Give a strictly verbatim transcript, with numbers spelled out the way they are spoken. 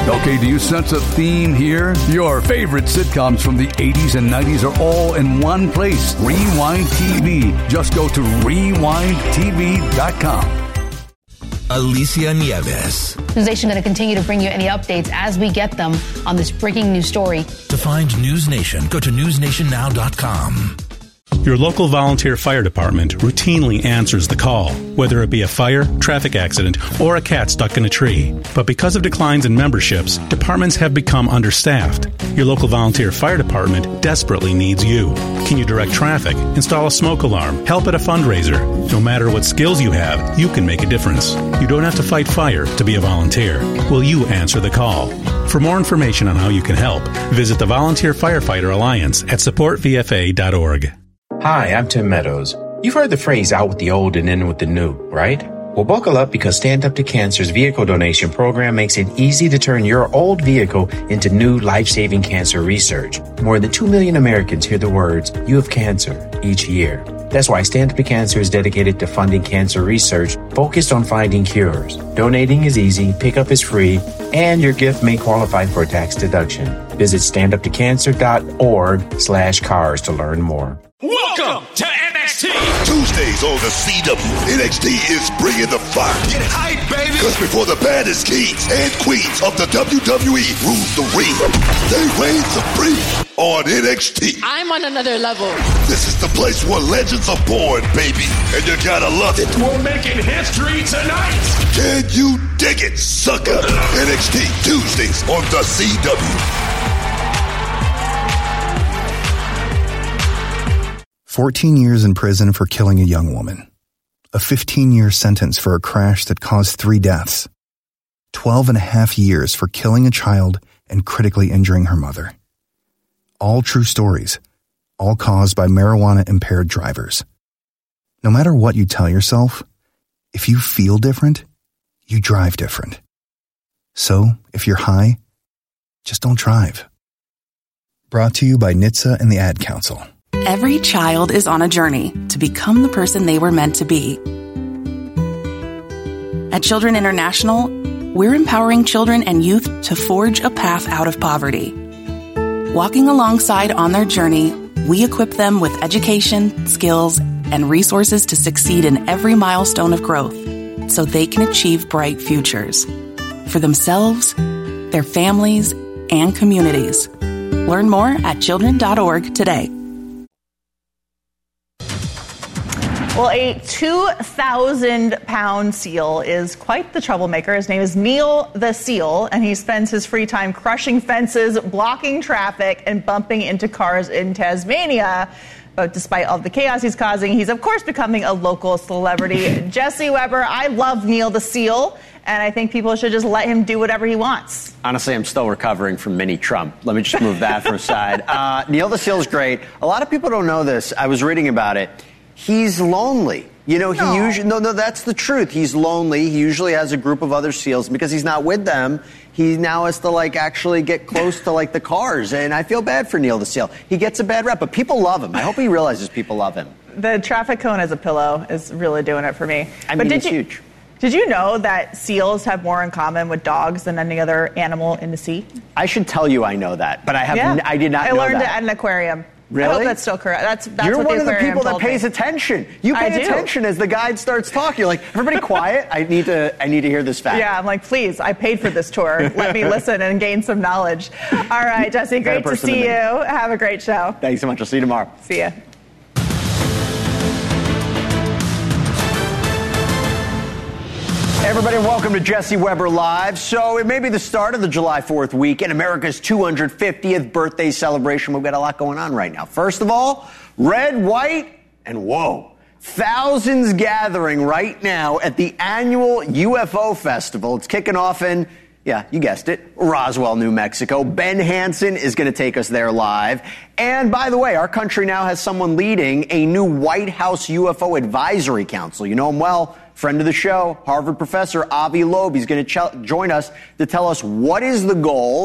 Okay, do you sense a theme here? Your favorite sitcoms from the eighties and nineties are all in one place. Rewind T V. Just go to rewind t v dot com. Alicia Nieves. News Nation going to continue to bring you any updates as we get them on this breaking news story. To find News Nation, go to news nation now dot com. Your local volunteer fire department routinely answers the call, whether it be a fire, traffic accident, or a cat stuck in a tree. But because of declines in memberships, departments have become understaffed. Your local volunteer fire department desperately needs you. Can you direct traffic, install a smoke alarm, help at a fundraiser? No matter what skills you have, you can make a difference. You don't have to fight fire to be a volunteer. Will you answer the call? For more information on how you can help, visit the Volunteer Firefighter Alliance at support v f a dot org. Hi, I'm Tim Meadows. You've heard the phrase out with the old and in with the new, right? Well, buckle up because Stand Up to Cancer's vehicle donation program makes it easy to turn your old vehicle into new life-saving cancer research. More than two million Americans hear the words, "You have cancer," each year. That's why Stand Up to Cancer is dedicated to funding cancer research focused on finding cures. Donating is easy, pickup is free, and your gift may qualify for a tax deduction. Visit stand up to cancer dot org slash cars to learn more. Welcome to N X T! Tuesdays on the C W, N X T is bringing the fire. Get hype, baby! Because before the baddest kings and queens of the W W E rules the ring, they reign supreme on N X T. I'm on another level. This is the place where legends are born, baby, and you gotta love it. We're making history tonight! Can you dig it, sucker? N X T, Tuesdays on the C W. fourteen years in prison for killing a young woman. A fifteen-year sentence for a crash that caused three deaths. twelve and a half years for killing a child and critically injuring her mother. All true stories, all caused by marijuana-impaired drivers. No matter what you tell yourself, if you feel different, you drive different. So, if you're high, just don't drive. Brought to you by N H T S A and the Ad Council. Every child is on a journey to become the person they were meant to be. At Children International, we're empowering children and youth to forge a path out of poverty. Walking alongside on their journey, we equip them with education, skills, and resources to succeed in every milestone of growth so they can achieve bright futures for themselves, their families, and communities. Learn more at children dot org today. Well, a two thousand pound seal is quite the troublemaker. His name is Neil the Seal, and he spends his free time crushing fences, blocking traffic, and bumping into cars in Tasmania. But despite all the chaos he's causing, he's, of course, becoming a local celebrity. Jesse Weber, I love Neil the Seal, and I think people should just let him do whatever he wants. Honestly, I'm still recovering from mini Trump. Let me just move that for a side. Uh, Neil the Seal is great. A lot of people don't know this. I was reading about it. He's lonely. You know, he no. usually, no, no, that's the truth. He's lonely. He usually has a group of other seals. Because he's not with them, he now has to, like, actually get close to, like, the cars. And I feel bad for Neil the Seal. He gets a bad rep, but people love him. I hope he realizes people love him. The traffic cone as a pillow is really doing it for me. I but mean, did it's you, huge. Did you know that seals have more in common with dogs than any other animal in the sea? I should tell you I know that, but I have. Yeah. N- I did not I know learned that. it at an aquarium. Really? I hope that's still correct. That's, that's You're what one the of the aquarium people that told pays me. attention. You I pay do. attention as the guide starts talking. You're like, everybody quiet. I need to. I need to hear this fact. Yeah, I'm like, please. I paid for this tour. Let me listen and gain some knowledge. All right, Jesse. Great to see you. Have a great show. Thanks so much. I'll see you tomorrow. See ya. Hey everybody, welcome to Jesse Weber Live. So it may be the start of the July fourth weekend, America's two hundred fiftieth birthday celebration. We've got a lot going on right now. First of all, red, white, and whoa. Thousands gathering right now at the annual U F O Festival. It's kicking off in, yeah, you guessed it, Roswell, New Mexico. Ben Hansen is going to take us there live. And by the way, our country now has someone leading a new White House U F O Advisory Council. You know him well. Friend of the show, Harvard professor Avi Loeb. He's going to ch- join us to tell us what is the goal